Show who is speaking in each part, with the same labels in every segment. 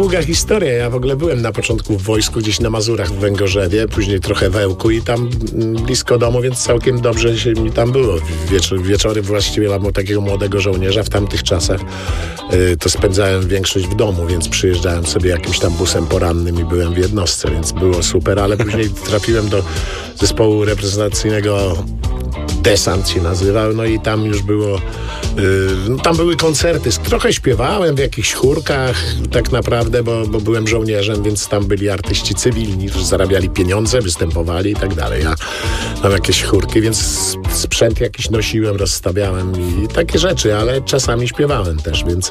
Speaker 1: długa historia. Ja w ogóle byłem na początku w wojsku gdzieś na Mazurach w Węgorzewie, później trochę w Ełku i tam blisko domu, więc całkiem dobrze się mi tam było. Wieczory właściwie dla takiego młodego żołnierza w tamtych czasach to spędzałem większość w domu, więc przyjeżdżałem sobie jakimś tam busem porannym i byłem w jednostce, więc było super, ale później trafiłem do zespołu reprezentacyjnego, Desant się nazywał, no i tam już było, tam były koncerty, trochę śpiewałem w jakichś chórkach tak naprawdę, bo byłem żołnierzem, więc tam byli artyści cywilni, którzy zarabiali pieniądze, występowali i tak dalej. Ja mam jakieś chórki, więc sprzęt jakiś nosiłem, rozstawiałem i takie rzeczy, ale czasami śpiewałem też, więc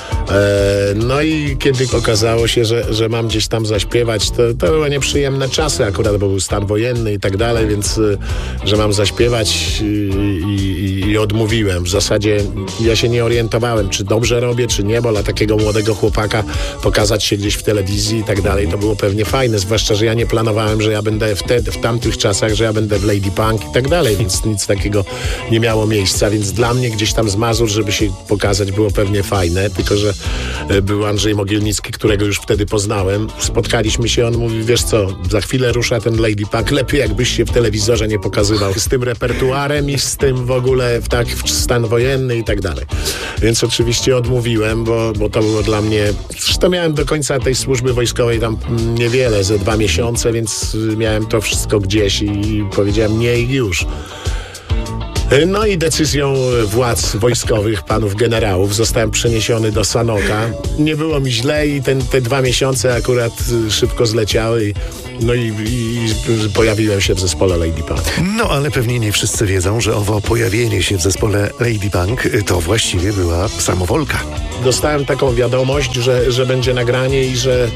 Speaker 1: no i kiedy okazało się, że mam gdzieś tam zaśpiewać, to były nieprzyjemne czasy akurat, bo był stan wojenny i tak dalej, więc że mam zaśpiewać i odmówiłem. W zasadzie ja się nie orientowałem, czy dobrze robię, czy nie, bo dla takiego młodego chłopaka pokazać się gdzieś w telewizji i tak dalej, to było pewnie fajne, zwłaszcza, że ja nie planowałem, że ja będę w tamtych czasach, że ja będę w Lady Punk i tak dalej, więc nic takiego nie miało miejsca, więc dla mnie gdzieś tam z Mazur, żeby się pokazać, było pewnie fajne, tylko że był Andrzej Mogielnicki, którego już wtedy poznałem. Spotkaliśmy się, on mówi, wiesz co, za chwilę rusza ten Lady Punk, lepiej jakbyś się w telewizorze nie pokazywał z tym repertuarem i z tym w ogóle w stan wojenny i tak dalej. Więc oczywiście odmówiłem, bo to było dla mnie, zresztą miałem do końca tej służby wojskowej tam niewiele, ze 2 miesiące, więc miałem to wszystko gdzieś i powiedziałem nie i już. No i decyzją władz wojskowych, panów generałów, zostałem przeniesiony do Sanoka. Nie było mi źle i te 2 miesiące akurat szybko zleciały i pojawiłem się w zespole Lady Punk.
Speaker 2: No ale pewnie nie wszyscy wiedzą, że owo pojawienie się w zespole Lady Punk to właściwie była samowolka.
Speaker 1: Dostałem taką wiadomość, że będzie nagranie i że...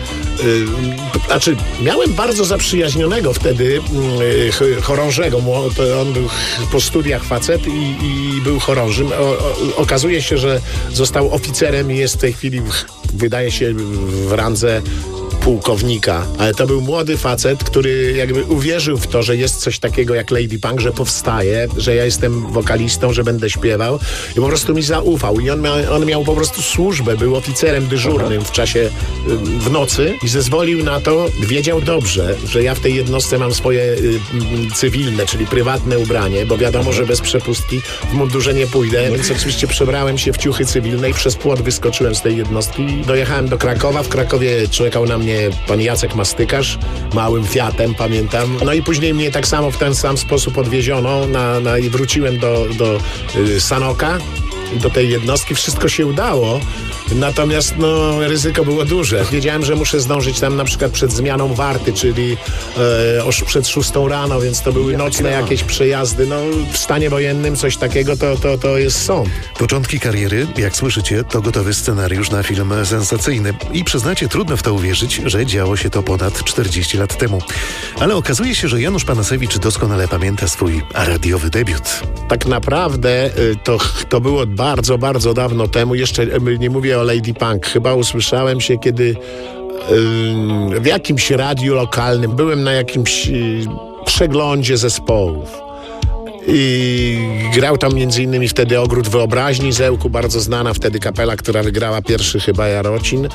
Speaker 1: miałem bardzo zaprzyjaźnionego wtedy chorążego. On był po studiach facet i był chorążym. Okazuje się, że został oficerem i jest w tej chwili, wydaje się, w randze pułkownika, ale to był młody facet, który jakby uwierzył w to, że jest coś takiego jak Lady Punk, że powstaje, że ja jestem wokalistą, że będę śpiewał i po prostu mi zaufał i on miał po prostu służbę, był oficerem dyżurnym w nocy i zezwolił na to, wiedział dobrze, że ja w tej jednostce mam swoje cywilne, czyli prywatne ubranie, bo wiadomo, że bez przepustki w mundurze nie pójdę, więc oczywiście przebrałem się w ciuchy cywilne i przez płot wyskoczyłem z tej jednostki i dojechałem do Krakowa. W Krakowie czekał na mnie pan Jacek Mastykarz, małym Fiatem, pamiętam. No i później mnie tak samo w ten sam sposób odwieziono i wróciłem do Sanoka, do tej jednostki. Wszystko się udało, natomiast ryzyko było duże. Wiedziałem, że muszę zdążyć tam na przykład przed zmianą warty, czyli przed 6 rano, więc to były nocne jakieś przejazdy. W stanie wojennym coś takiego to jest sąd.
Speaker 2: Początki kariery, jak słyszycie, to gotowy scenariusz na film sensacyjny. I przyznacie, trudno w to uwierzyć, że działo się to ponad 40 lat temu. Ale okazuje się, że Janusz Panasewicz doskonale pamięta swój radiowy debiut.
Speaker 1: Tak naprawdę to było bardzo, bardzo dawno temu. Jeszcze nie mówię o Lady Punk. Chyba usłyszałem się, kiedy w jakimś radiu lokalnym byłem na jakimś przeglądzie zespołów. I grał tam m.in. wtedy Ogród Wyobraźni z Ełku, bardzo znana wtedy kapela, która wygrała pierwszy chyba Jarocin.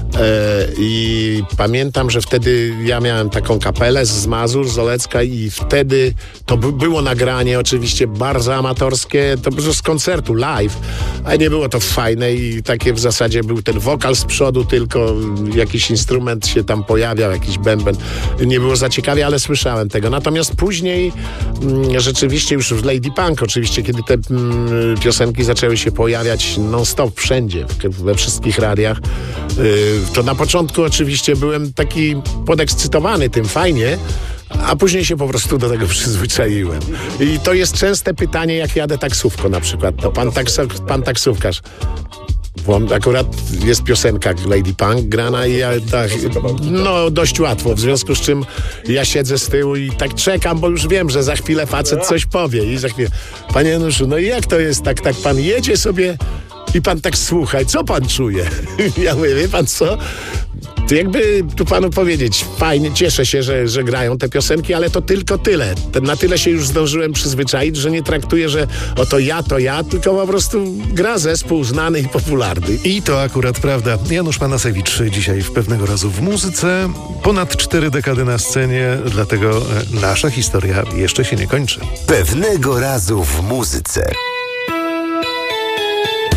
Speaker 1: I pamiętam, że wtedy ja miałem taką kapelę z Mazur, z Olecka i wtedy to było nagranie oczywiście bardzo amatorskie, to było z koncertu live, ale nie było to fajne i takie w zasadzie był ten wokal z przodu, tylko jakiś instrument się tam pojawiał, jakiś bęben. Nie było za ciekawie, ale słyszałem tego. Natomiast później rzeczywiście już w Lady Punk oczywiście, kiedy te piosenki zaczęły się pojawiać non-stop wszędzie, we wszystkich radiach, to na początku oczywiście byłem taki podekscytowany tym, fajnie, a później się po prostu do tego przyzwyczaiłem. I to jest częste pytanie, jak jadę taksówką na przykład. To pan taksówkarz. Bo akurat jest piosenka Lady Punk grana i ja tak, dość łatwo, w związku z czym ja siedzę z tyłu i tak czekam, bo już wiem, że za chwilę facet coś powie i za chwilę, panie Januszu, i jak to jest, tak pan jedzie sobie i pan tak słuchaj, co pan czuje? Ja mówię, wie pan co? To jakby tu panu powiedzieć, fajnie, cieszę się, że grają te piosenki, ale to tylko tyle. Na tyle się już zdążyłem przyzwyczaić, że nie traktuję, że oto ja, tylko po prostu gra zespół znany i popularny.
Speaker 2: I to akurat prawda. Janusz Panasewicz dzisiaj w Pewnego razu w muzyce. Ponad 4 dekady na scenie, dlatego nasza historia jeszcze się nie kończy.
Speaker 3: Pewnego razu w muzyce.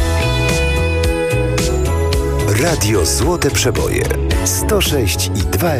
Speaker 3: Radio Złote Przeboje 106,2